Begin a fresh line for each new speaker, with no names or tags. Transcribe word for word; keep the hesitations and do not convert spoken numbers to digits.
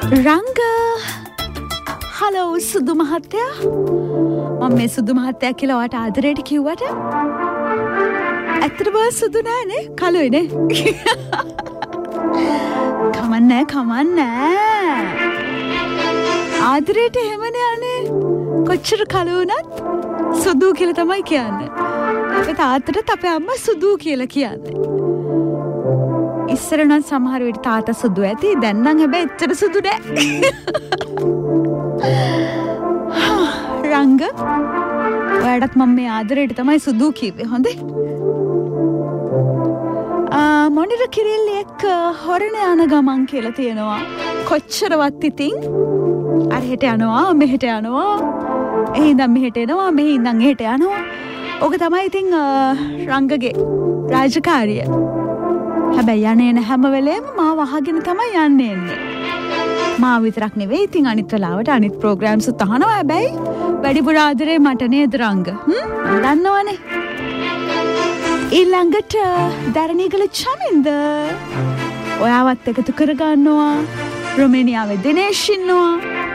රංග hello සුදු මහත්තයා මම මේ සුදු මහත්තයා කියලා ඔයාට ආදරේට කිව්වට ඇත්තටම සුදු නෑනේ කළුයිනේ කමන්නෑ කමන්නෑ ආදරේට එහෙමනේ අනේ කොච්චර කළු වුණත් සුදු කියලා තමයි කියන්නේ අපේ තාත්තට අපේ අම්මා සුදු කියලා කියන්නේ ඉස්සර නම් සමහර වෙලට තාත්තා සුදු ඇති දැන් නම් හැබැයි එච්චර සුදු නෑ රංග ඔයාටත් මම මේ ආදරේට තමයි සුදු කිව්වේ හොඳේ ආ මොනිර කිරිල්ලි එක්ක හොරණ යන ගමන් කියලා තියෙනවා කොච්චරවත් ඉතින් අර හෙට යනවා මෙහෙට යනවා එහේ ඉඳන් මෙහෙට එනවා මෙහේ ඉඳන් එහෙට යනවා ඕක තමයි ඉතින් රංගගේ රාජකාරිය හැබැයි යන්නේ නැ හැම වෙලේම මාව අහගෙන තමයි යන්නේ එන්නේ මාව විතරක් නෙවෙයි ඉතින් අනිත් වෙලාවට අනිත් ප්‍රෝග්‍රෑම්ස් උත් අහනවා හැබැයි වැඩිපුර ආදරේ මට නේද රංග හ්ම් දන්නවනේ ඊළඟට දරණීගල චමින්ද ඔයාවත් එකතු කර ගන්නවා රොමේනියාවේ දිනේෂ් ඉන්නවා